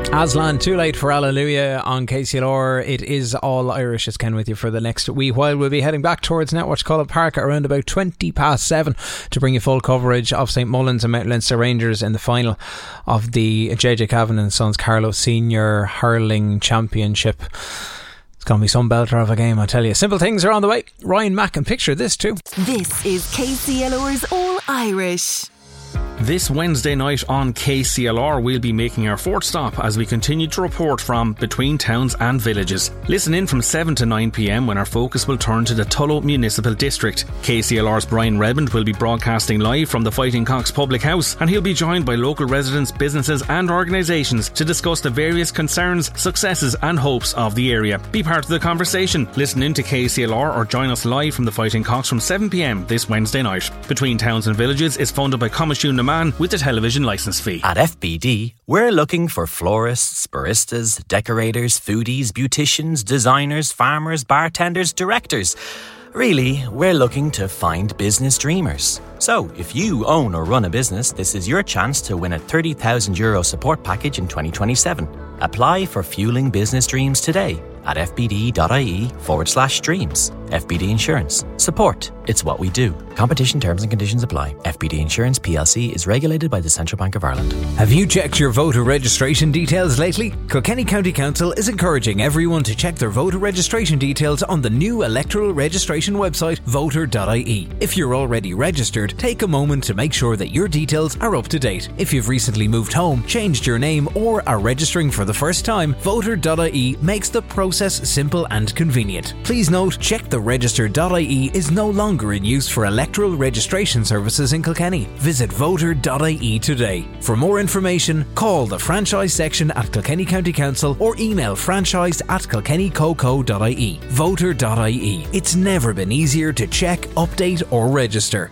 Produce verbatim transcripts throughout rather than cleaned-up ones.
Aslan, Too Late for Hallelujah on K C L R. It is all Irish. It's Ken with you for the next wee while. We'll be heading back towards Netwatch Cullen Park at around about twenty past seven to bring you full coverage of St Mullins and Mount Leinster Rangers in the final of the J J Cavan and Sons Carlow Senior Hurling Championship. It's going to be some belter of a game, I tell you. Simple things are on the way. Ryan Mack can picture this too. This is K C L R's All Irish. This Wednesday night on K C L R, we'll be making our fourth stop as we continue to report from between towns and villages. Listen in from seven to nine p m when our focus will turn to the Tullow Municipal District. K C L R's Brian Redmond will be broadcasting live from the Fighting Cocks Public House, and he'll be joined by local residents, businesses and organisations to discuss the various concerns, successes and hopes of the area. Be part of the conversation. Listen in to K C L R or join us live from the Fighting Cocks from seven p m this Wednesday night. Between Towns and Villages is funded by Comishune na Man with the television licence fee. At F B D, we're looking for florists, baristas, decorators, foodies, beauticians, designers, farmers, bartenders, directors. Really, we're looking to find business dreamers. So, if you own or run a business, this is your chance to win a thirty thousand euro support package in twenty twenty-seven. Apply for Fueling Business Dreams today at fbd.ie forward slash dreams. F B D Insurance. Support. It's what we do. Competition terms and conditions apply. F B D Insurance P L C is regulated by the Central Bank of Ireland. Have you checked your voter registration details lately? Kilkenny County Council is encouraging everyone to check their voter registration details on the new electoral registration website, voter dot I E. If you're already registered, take a moment to make sure that your details are up to date. If you've recently moved home, changed your name or are registering for the first time, voter dot I E makes the process simple and convenient. Please note, check the register dot I E is no longer in use for electoral registration services in Kilkenny. Visit voter dot I E today. For more information, call the franchise section at Kilkenny County Council or email franchise at kilkenny coco dot I E. voter dot I E. It's never been easier to check, update or register.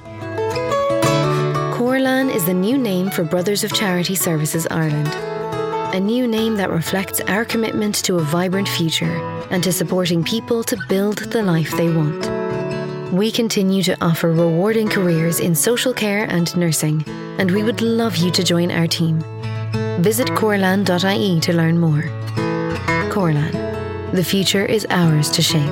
Corlan is the new name for Brothers of Charity Services Ireland. A new name that reflects our commitment to a vibrant future and to supporting people to build the life they want. We continue to offer rewarding careers in social care and nursing, and we would love you to join our team. Visit corlan dot I E to learn more. Corlan. The future is ours to shape.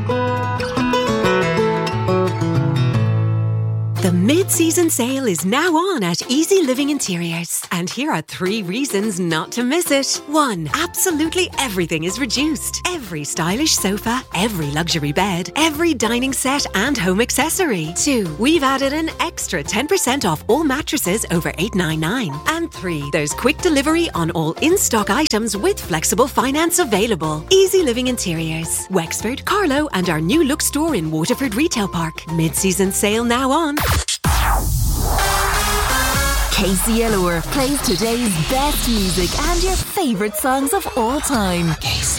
The mid-season sale is now on at Easy Living Interiors. And here are three reasons not to miss it. One, absolutely everything is reduced. Every stylish sofa, every luxury bed, every dining set and home accessory. Two, we've added an extra ten percent off all mattresses over eight ninety-nine. And three, there's quick delivery on all in-stock items with flexible finance available. Easy Living Interiors, Wexford, Carlow and our new look store in Waterford Retail Park. Mid-season sale now on. K C L R plays today's best music and your favourite songs of all time. K C